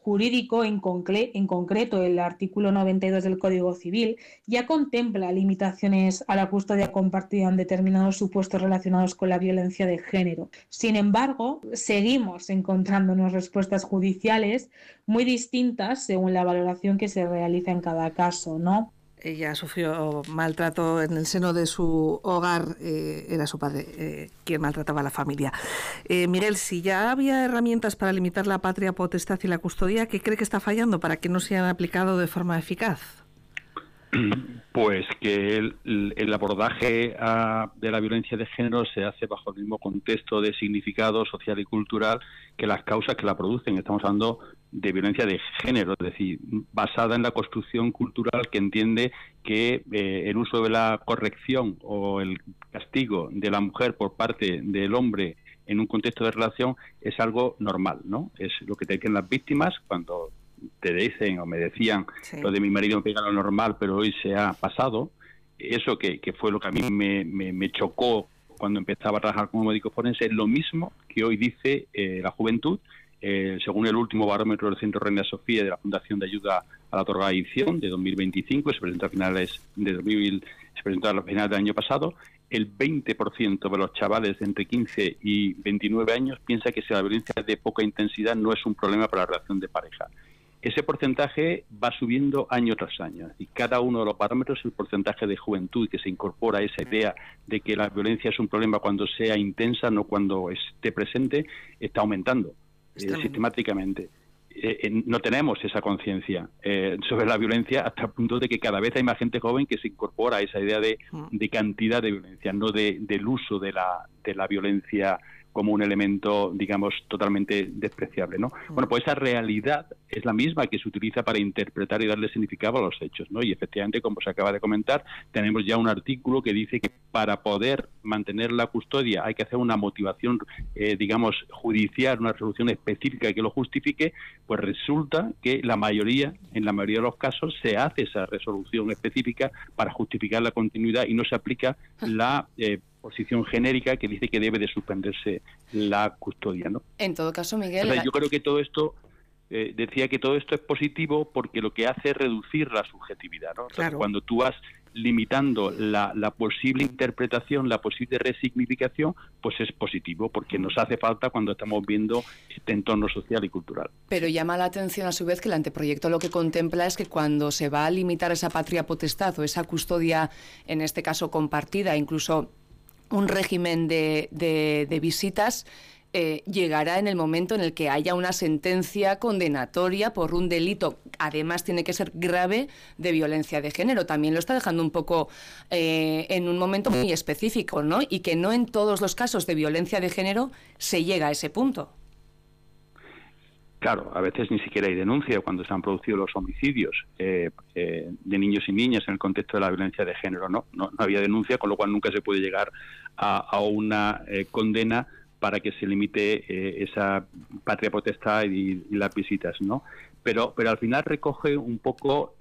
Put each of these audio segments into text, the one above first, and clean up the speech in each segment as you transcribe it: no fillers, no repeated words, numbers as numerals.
jurídico, en concreto el artículo 92 del Código Civil, ya contempla limitaciones a la custodia compartida en determinados supuestos relacionados con la violencia de género. Sin embargo, seguimos encontrándonos respuestas judiciales muy distintas según la valoración que se realiza en cada caso, ¿no? Ella sufrió maltrato en el seno de su hogar, era su padre quien maltrataba a la familia. Miguel, si ya había herramientas para limitar la patria potestad y la custodia, ¿qué cree que está fallando para que no se hayan aplicado de forma eficaz? Pues que el abordaje de la violencia de género se hace bajo el mismo contexto de significado social y cultural que las causas que la producen. Estamos hablando de violencia de género, es decir, basada en la construcción cultural que entiende que el uso de la corrección o el castigo de la mujer por parte del hombre en un contexto de relación es algo normal, ¿no? Es lo que te dicen las víctimas cuando te dicen o me decían, sí, lo de mi marido me pega lo normal, pero hoy se ha pasado. Eso que fue lo que a mí me chocó cuando empezaba a trabajar como médico forense, es lo mismo que hoy dice la juventud. Según el último barómetro del Centro Reina Sofía de la Fundación de Ayuda a la Drogadicción de 2025, se presentó a finales del año pasado, el 20% de los chavales de entre 15 y 29 años piensa que si la violencia es de poca intensidad no es un problema para la relación de pareja. Ese porcentaje va subiendo año tras año. Y cada uno de los parámetros, el porcentaje de juventud que se incorpora a esa idea de que la violencia es un problema cuando sea intensa, no cuando esté presente, está aumentando sistemáticamente. No tenemos esa conciencia sobre la violencia hasta el punto de que cada vez hay más gente joven que se incorpora a esa idea de cantidad de violencia, no del uso de la violencia como un elemento, digamos, totalmente despreciable, ¿no? Bueno, pues esa realidad es la misma que se utiliza para interpretar y darle significado a los hechos, ¿no? Y efectivamente, como se acaba de comentar, tenemos ya un artículo que dice que para poder mantener la custodia hay que hacer una motivación, digamos, judicial, una resolución específica que lo justifique. Pues resulta que en la mayoría de los casos se hace esa resolución específica para justificar la continuidad y no se aplica la posición genérica que dice que debe de suspenderse la custodia, ¿no? En todo caso, Miguel... O sea, yo creo que todo esto, decía que todo esto es positivo porque lo que hace es reducir la subjetividad, ¿no? Claro. Cuando tú vas limitando la posible interpretación, la posible resignificación, pues es positivo, porque nos hace falta cuando estamos viendo este entorno social y cultural. Pero llama la atención a su vez que el anteproyecto lo que contempla es que cuando se va a limitar esa patria potestad o esa custodia, en este caso compartida, incluso un régimen de visitas, llegará en el momento en el que haya una sentencia condenatoria por un delito, además tiene que ser grave, de violencia de género. También lo está dejando un poco en un momento muy específico, ¿no? Y que no en todos los casos de violencia de género se llega a ese punto. Claro, a veces ni siquiera hay denuncia cuando se han producido los homicidios de niños y niñas en el contexto de la violencia de género. No había denuncia, con lo cual nunca se puede llegar a una condena para que se limite esa patria potestad y las visitas, ¿no? Pero al final recoge un poco,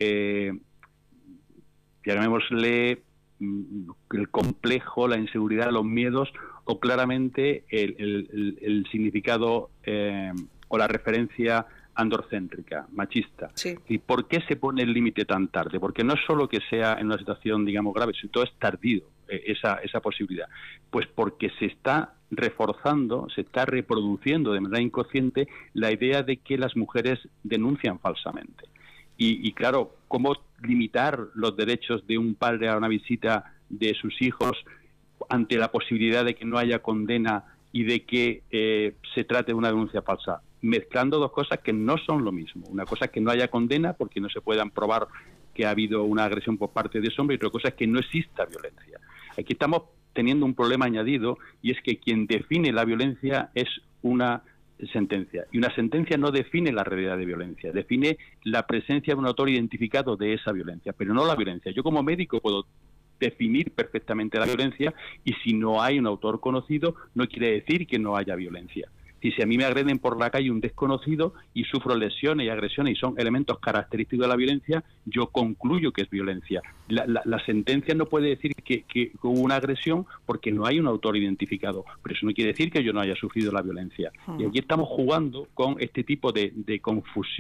llamémosle, el complejo, la inseguridad, los miedos o claramente el significado o la referencia androcéntrica, machista. Sí. ¿Y por qué se pone el límite tan tarde? Porque no es solo que sea en una situación, digamos, grave, sino todo es tardío, esa posibilidad. Pues porque se está reforzando, se está reproduciendo de manera inconsciente la idea de que las mujeres denuncian falsamente. Y claro, ¿cómo limitar los derechos de un padre a una visita de sus hijos ante la posibilidad de que no haya condena y de que se trate de una denuncia falsa? Mezclando dos cosas que no son lo mismo. Una cosa es que no haya condena porque no se puedan probar que ha habido una agresión por parte de ese hombre, y otra cosa es que no exista violencia. Aquí estamos teniendo un problema añadido, y es que quien define la violencia es una sentencia. Y una sentencia no define la realidad de violencia, define la presencia de un autor identificado de esa violencia, pero no la violencia. Yo como médico puedo definir perfectamente la violencia, y si no hay un autor conocido no quiere decir que no haya violencia. Y si a mí me agreden por la calle un desconocido y sufro lesiones y agresiones y son elementos característicos de la violencia, yo concluyo que es violencia. La sentencia no puede decir que hubo una agresión porque no hay un autor identificado, pero eso no quiere decir que yo no haya sufrido la violencia. Y aquí estamos jugando con este tipo de confusión